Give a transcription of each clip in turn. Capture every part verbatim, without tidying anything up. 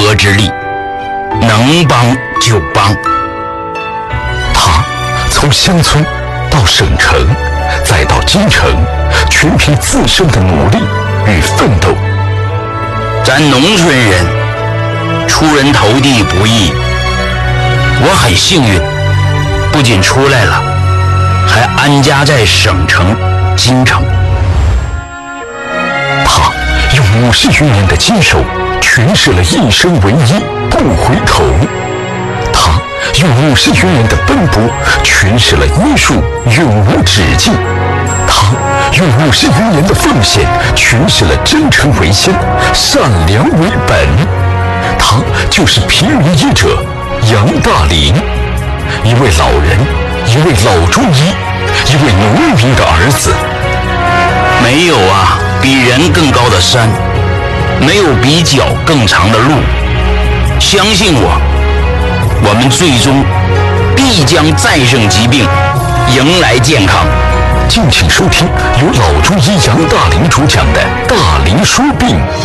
合之力，能帮就帮。 他从乡村到省城，再到京城，全凭自身的努力与奋斗。 咱农村人出人头地不易，我很幸运，不仅出来了，还安家在省城京城。 他用五十余年的坚守诠释了一生为一不回头，他用五十余年的奔波诠释了医术永无止境，他用五十余年的奉献诠释了真诚为先，善良为本。他就是平民医者杨大林，一位老人，一位老中医，一位农民的儿子。 没有啊比人更高的山，没有比脚更长的路。相信我，我们最终必将战胜疾病，迎来健康。 敬请收听由老中医杨大林主讲的《大林说病》。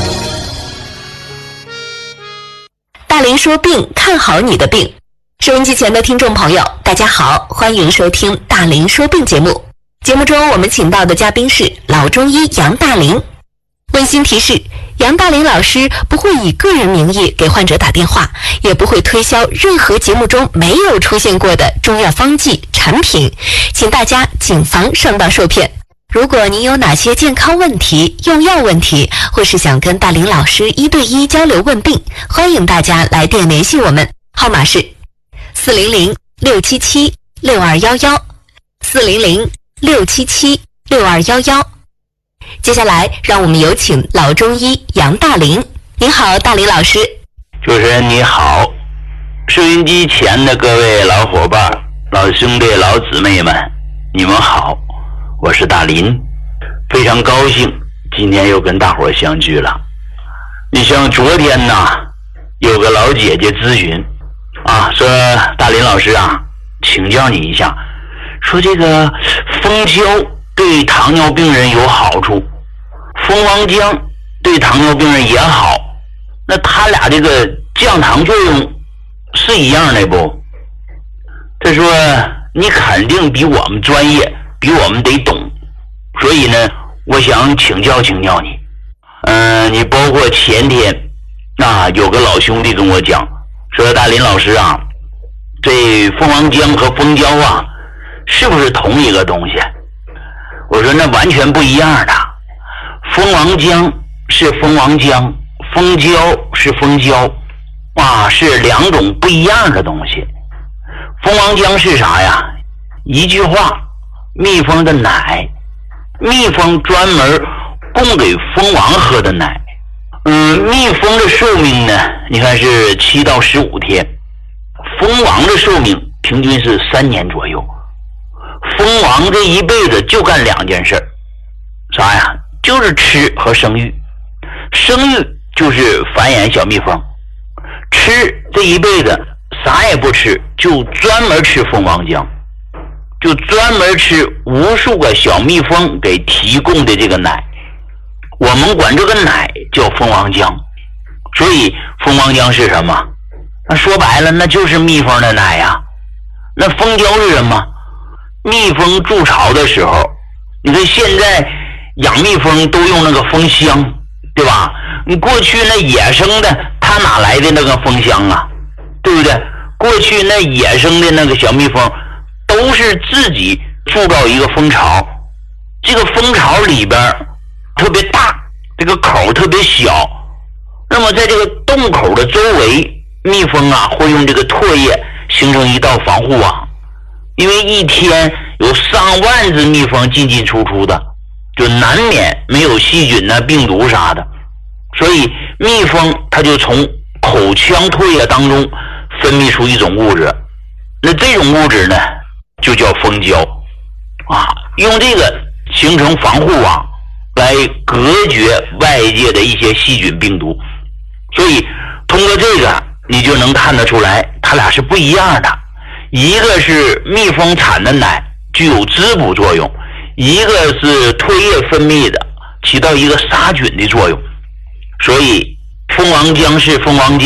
大林说病，看好你的病。收音机前的听众朋友，大家好，欢迎收听大林说病节目。节目中我们请到的嘉宾是老中医杨大林。温馨提示，杨大林老师不会以个人名义给患者打电话，也不会推销任何节目中没有出现过的中药方剂产品，请大家谨防上当受骗。如果您有哪些健康问题、用药问题，或是想跟大林老师一对一交流问病，欢迎大家来电联系我们，号码是四零零六七七六二幺幺，四零零六七七六二幺幺。接下来，让我们有请老中医杨大林。您好，大林老师。 主持人你好，收音机前的各位老伙伴、老兄弟、老姊妹们，你们好，我是大林，非常高兴今天又跟大伙儿相聚了。你像昨天呢，有个老姐姐咨询啊，说大林老师啊，请教你一下，说这个蜂胶对糖尿病人有好处，蜂王浆对糖尿病人也好，那他俩这个降糖作用是一样的不？他说你肯定比我们专业，比我们得懂，所以呢我想请教请教你。嗯、呃，你包括前天啊有个老兄弟跟我讲说，大林老师啊，这蜂王浆和蜂胶啊是不是同一个东西？我说那完全不一样的，蜂王浆是蜂王浆，蜂胶是蜂胶啊，是两种不一样的东西。蜂王浆是啥呀？一句话，蜜蜂的奶，蜜蜂专门供给蜂王喝的奶。嗯，蜜蜂的寿命呢，你看是七到十五天，蜂王的寿命平均是三年左右。蜂王这一辈子就干两件事，啥呀？就是吃和生育。生育就是繁衍小蜜蜂，吃这一辈子啥也不吃，就专门吃蜂王浆，就专门吃无数个小蜜蜂给提供的这个奶，我们管这个奶叫蜂王浆。所以蜂王浆是什么？那说白了那就是蜜蜂的奶呀。那蜂胶是什么？蜜蜂筑巢的时候，你看现在养蜜蜂都用那个蜂箱，对吧？你过去那野生的它哪来的那个蜂箱啊，对不对？过去那野生的那个小蜜蜂都是自己筑造一个蜂巢，这个蜂巢里边特别大，这个口特别小，那么在这个洞口的周围，蜜蜂啊会用这个唾液形成一道防护网，因为一天有上万只蜜蜂进进出出的，就难免没有细菌啊、病毒啥的，所以蜜蜂它就从口腔唾液当中分泌出一种物质，那这种物质呢就叫蜂胶啊，用这个形成防护网来隔绝外界的一些细菌病毒。所以通过这个你就能看得出来它俩是不一样的，一个是蜜蜂产的奶具有滋补作用，一个是唾液分泌的起到一个杀菌的作用。所以蜂王浆是蜂王浆，